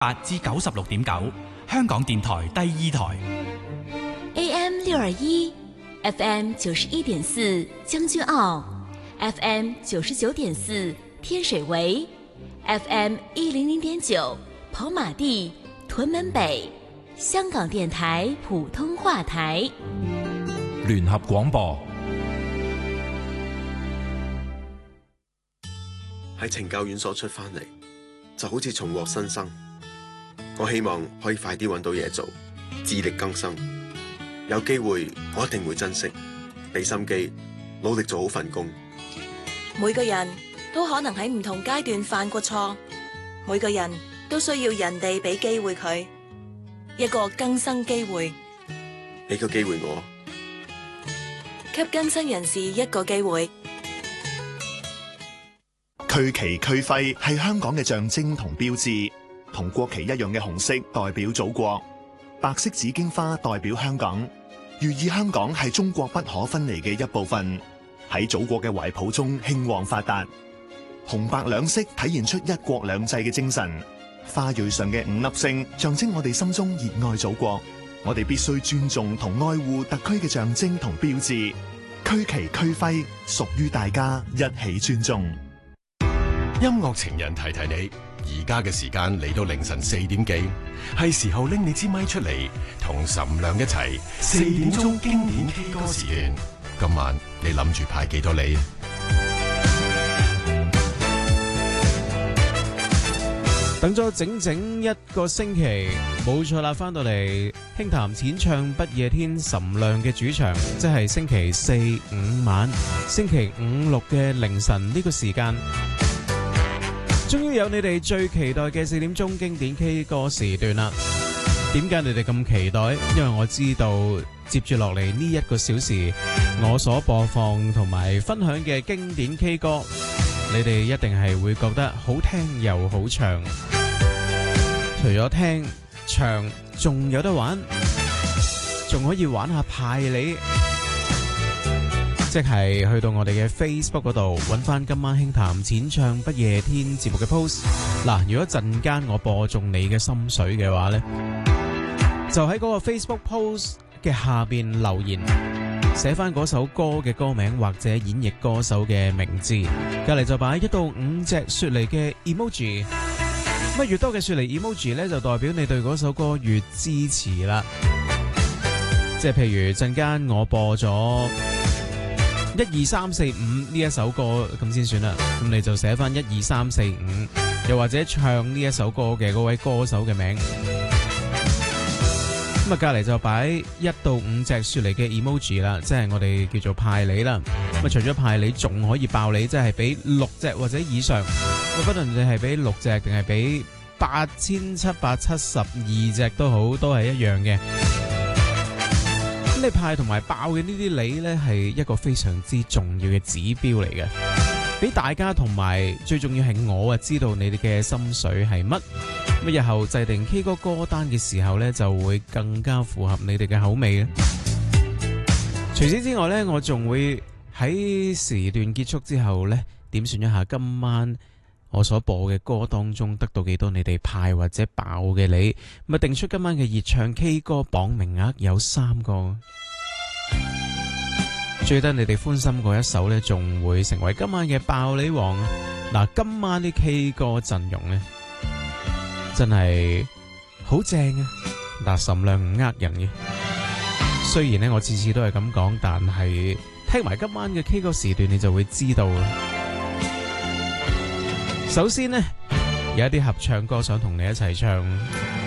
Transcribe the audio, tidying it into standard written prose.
8至96.9，香港電台第2台。 AM 621 FM 91.4將軍澳 FM 99.4天水圍 FM 100.9跑馬地屯門北，香港電台普通話台聯合廣播。 喺懲教院所出翻嚟，就好似重獲新生。我希望可以快啲揾到嘢做，自力更生。有機會我一定會珍惜，俾心機，努力做好份工。 每個人都可能喺唔同階段犯過錯，每個人都需要人哋俾機會佢，一個更生機會。 俾個機會我， 給更生人士一個機會。 區旗區徽係香港嘅象徵同標誌，同國旗一樣嘅紅色代表祖國，白色紫荊花代表香港，寓意香港係中國不可分離嘅一部分，喺祖國嘅懷抱中興旺發達。紅白兩色體現出一國兩制嘅精神，花蕊上嘅5粒星象徵我哋心中熱愛祖國，我哋必須尊重同愛護特區嘅象徵同標誌，區旗區徽屬於大家，一起尊重。 音樂情人提提你，而家嘅時間嚟到凌晨4點幾，係時候拎你支咪出嚟，同岑亮一齊4點鐘經典 K 歌時段。今晚你諗住派幾多梨？ 等咗整整1個星期，冇錯啦，翻到嚟輕談淺唱不夜天岑亮嘅主場，即係星期4、5晚，星期5、6嘅凌晨呢個時間。終於有你哋最期待嘅4點鐘經典 K 歌時段啦！點解你哋咁期待？因為我知道接住落嚟呢1個小時，我所播放同埋分享嘅經典 K 歌，你哋一定係會覺得好聽又好唱。除咗聽唱，仲有得玩，仲可以玩下派你。即係去到我哋嘅 Facebook 嗰度揾翻今晚輕談淺唱不夜天節目嘅 post。 嗱，如果陣間我播中你嘅心水嘅話呢，就喺嗰個 Facebook post 嘅下邊留言，寫翻嗰首歌嘅歌名或者演繹歌手嘅名字，隔籬就擺1到5隻雪梨嘅 emoji。乜越多嘅雪梨 emoji 呢，就代表你對嗰首歌越支持啦。即係譬如陣間我播咗1、2、3、4、5呢一首歌咁先算啦，咁你就寫翻1、2、3、4、5，又或者唱呢一首歌嘅嗰位歌手嘅名。咁啊，隔籬就擺1到5隻雪梨嘅 emoji 啦，即係我哋叫做派你啦。咁啊，除咗派你，仲可以爆你，即係俾6隻或者以上。咁不論你係俾6隻定係俾8772隻都好，都係一樣嘅。你派同埋爆嘅呢啲梨呢，係一個非常之重要嘅指標嚟嘅，俾大家同埋最重要係我知道你哋嘅心水係乜，咁日後制定 K 歌歌單嘅時候呢，就會更加符合你哋嘅口味。除此之外呢，我仲會喺時段結束之後呢，點算一下今晚我所播嘅歌當中得到幾多你哋派或者爆嘅你，咁啊定出今晚嘅熱唱 K 歌榜名額有3個，最得你哋歡心嗰一首呢，仲會成為今晚嘅爆你王。嗱，今晚啲 K 歌陣容呢，真係好正啊！嗱，岑亮唔呃人嘅，雖然呢我次次都係咁講，但係聽埋今晚嘅 K 歌時段你就會知道啦。首先呢，有一啲合唱歌想同你一齊唱。